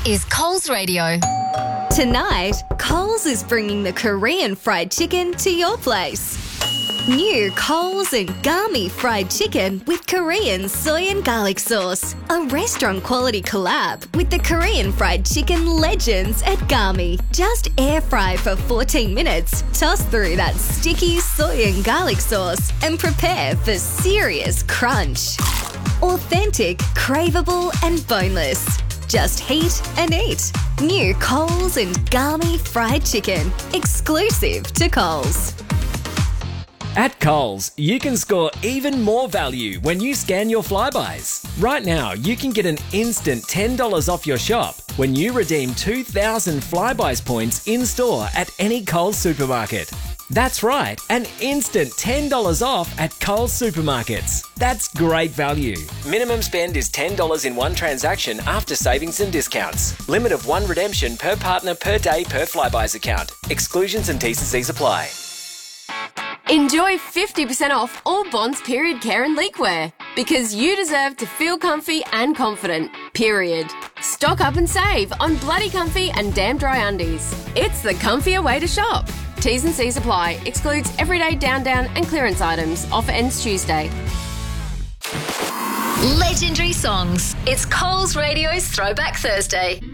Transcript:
is Coles Radio. Tonight, Coles is bringing the Korean fried chicken to your place. New Coles and Gami fried chicken with Korean soy and garlic sauce. A restaurant-quality collab with the Korean fried chicken legends at Gami. Just air fry for 14 minutes, toss through that sticky soy and garlic sauce, and prepare for serious crunch. Authentic, craveable, and boneless. Just heat and eat. New Coles and Gami fried chicken. Exclusive to Coles. At Coles, you can score even more value when you scan your Flybuys. Right now, you can get an instant $10 off your shop when you redeem 2,000 Flybuys points in-store at any Coles supermarket. That's right, an instant $10 off at Coles supermarkets. That's great value. Minimum spend is $10 in one transaction after savings and discounts. Limit of one redemption per partner per day per Flybuys account. Exclusions and T&Cs apply. Enjoy 50% off all Bonds period care and leakwear, because you deserve to feel comfy and confident, period. Stock up and save on Bloody Comfy and Damn Dry undies. It's the comfier way to shop. T's and C's apply. Excludes everyday down and clearance items. Offer ends Tuesday. Legendary songs. It's Coles Radio's Throwback Thursday.